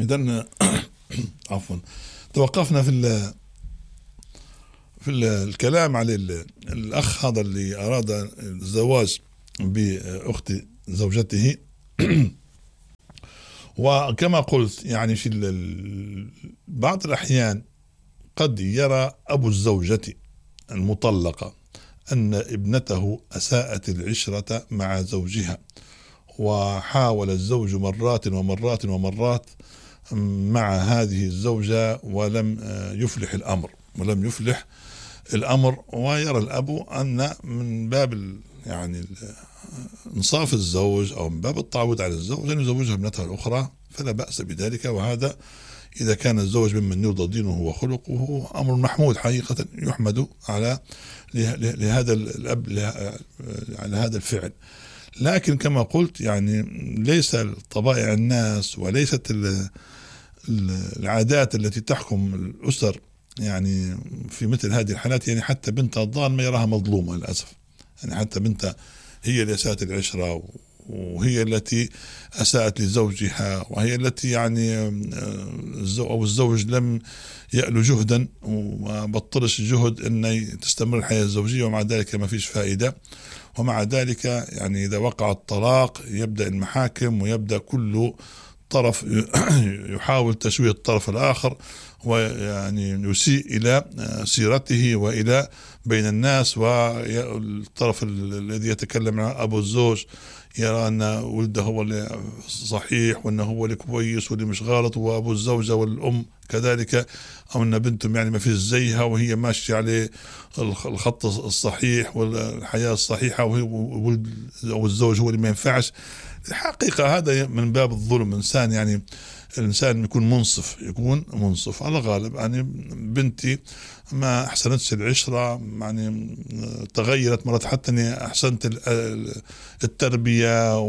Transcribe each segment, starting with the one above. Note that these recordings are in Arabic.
إذن عفوا، توقفنا الكلام على الأخ هذا اللي أراد الزواج بأخت زوجته. وكما قلت يعني في بعض الأحيان قد يرى أبو الزوجة المطلقة أن ابنته أساءت العشرة مع زوجها، وحاول الزوج مرات ومرات ومرات مع هذه الزوجة ولم يفلح الأمر، ويرى الأب أن من باب يعني انصاف الزوج أو من باب التعويض على الزوج أن يزوجها ابنتها الأخرى، فلا بأس بذلك. وهذا إذا كان الزوج ممن يرضى دينه وخلقه أمر محمود حقيقة، يحمد على لهذا الأب على هذا الفعل. لكن كما قلت يعني ليس طبائع الناس وليست العادات التي تحكم الأسر يعني في مثل هذه الحالات. يعني حتى بنتها الضال ما يراها مظلومة للأسف، يعني حتى بنتها هي اللي أساءت العشرة، وهي التي أساءت لزوجها، وهي التي يعني أو الزوج لم يألو جهدا وما بطلش جهد أن تستمر الحياة الزوجية، ومع ذلك ما فيش فائدة. ومع ذلك يعني إذا وقع الطلاق يبدأ المحاكم، ويبدأ كل طرف يحاول تشويه الطرف الآخر، ويعني يسيء إلى سيرته وإلى بين الناس. والطرف الذي يتكلم عن أبو الزوج يرى أن ولده هو اللي صحيح، وأنه هو اللي كويس واللي مش غلط، وأبو الزوجة والأم كذلك، أو أن بنتهم يعني ما فيش زيها وهي ماشية على الخط الصحيح والحياة الصحيحة، أو الزوج هو اللي ما ينفعش. الحقيقة هذا من باب الظلم. إنسان يعني الإنسان يكون منصف على الغالب. يعني بنتي ما أحسنتش العشرة، يعني تغيرت مرات، حتى أني أحسنت التربية،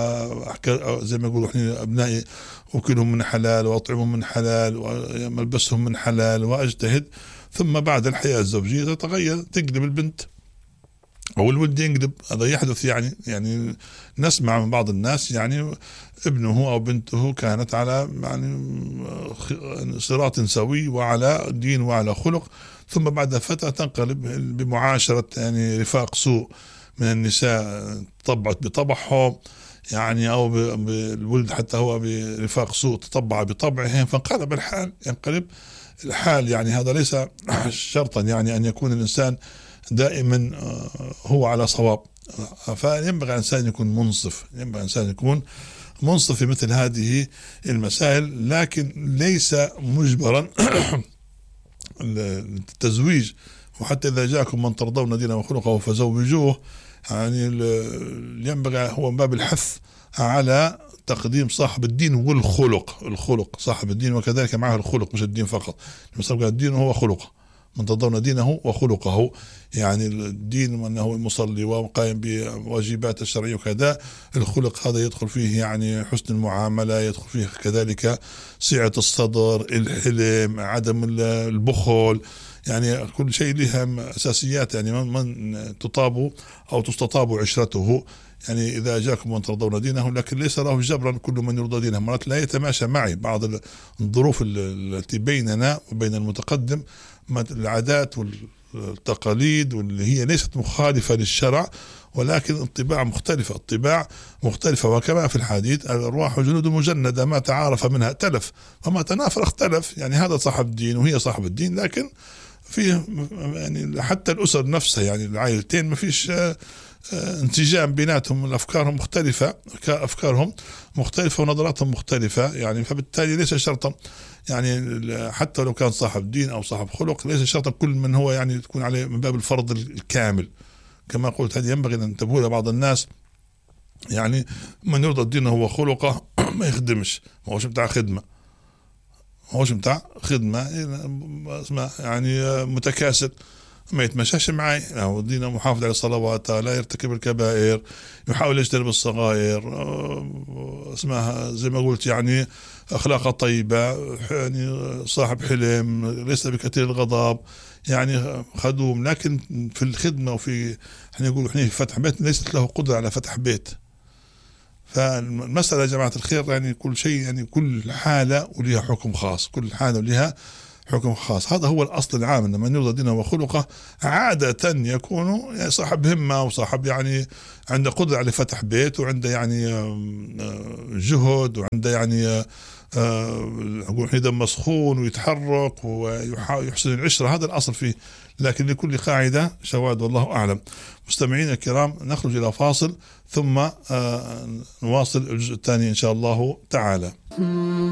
وزي ما يقولوا إحنا أبنائي أكلهم من حلال وأطعمهم من حلال وملبسهم من حلال وأجتهد، ثم بعد الحياة الزوجية تتغير، تقلب البنت أو الولد ينقلب. هذا يحدث يعني نسمع من بعض الناس يعني ابنه أو بنته كانت على يعني صراط سوي وعلى دين وعلى خلق، ثم بعد فترة تنقلب بمعاشرة يعني رفاق سوء من النساء، طبعت بطبعهم يعني، أو بالولد حتى هو برفاق سوء تطبع بطبعهم، فانقلب الحال، ينقلب الحال. يعني هذا ليس شرطا يعني أن يكون الإنسان دائما هو على صواب. فينبغي الإنسان يكون منصف في مثل هذه المسائل، لكن ليس مجبرا التزويج. وحتى إذا جاءكم من ترضون دينه وخلقه فزوجوه، يعني ينبغي هو من باب الحث على تقديم صاحب الدين والخلق، صاحب الدين وكذلك معه الخلق، مش الدين فقط. المسألة الدين هو خلقه، من ترضون دينه وخلقه، يعني الدين أنه مصلي وقائم بواجبات الشرعية وكذا. الخلق هذا يدخل فيه يعني حسن المعاملة، يدخل فيه كذلك سعة الصدر، الحلم، عدم البخل، يعني كل شيء لها أساسيات. يعني من تطاب أو تستطاب عشرته، يعني إذا جاءكم من ترضون دينه، لكن ليس له جبرا كل من يرضى دينه. مرات لا يتماشى معي بعض الظروف التي بيننا وبين المتقدم، العادات والتقاليد واللي هي ليست مخالفة للشرع، ولكن الطباع مختلفة. وكما في الحديث الأرواح جنود مجندة، ما تعارف منها ائتلف وما تنافر اختلف. يعني هذا صاحب الدين وهي صاحب الدين، لكن فيه يعني حتى الأسر نفسها، يعني العائلتين ما فيش انسجام بيناتهم، أفكارهم مختلفة ونظراتهم مختلفة. يعني فبالتالي ليس شرطا يعني حتى لو كان صاحب دين أو صاحب خلق، ليس شرطا كل من هو يعني تكون عليه من باب الفرض الكامل. كما قلت هذه ينبغي أن انتبهوا لبعض الناس، يعني من يرضى الدين هو خلقه ما يخدمش، ما هوش متاع خدمة، اسمه يعني متكاسل، ما يتمشاش معي. يعني دينه محافظ على الصلوات، لا يرتكب الكبائر، يحاول يجتنب الصغائر، اسمها زي ما قلت يعني أخلاقه طيبة، يعني صاحب حلم، ليس بكثير الغضب، يعني خدوم. لكن في الخدمة وفي احنا نقول احنا فتح بيت، ليست له قدرة على فتح بيت. فالمسألة يا جماعة الخير يعني كل شيء، يعني كل حالة ولها حكم خاص، كل حالة ولها حكم خاص. هذا هو الأصل العام، أن من يرضى دينه وخلقه عادة يكون يعني صاحب همة وصاحب يعني عنده قدرة على فتح بيت، وعنده يعني جهد، وعنده يعني أقول دم مسخون ويتحرك ويحسن العشرة. هذا الأصل فيه، لكن لكل قاعدة شواذ والله أعلم. مستمعين الكرام، نخرج إلى فاصل ثم نواصل الجزء الثاني إن شاء الله تعالى.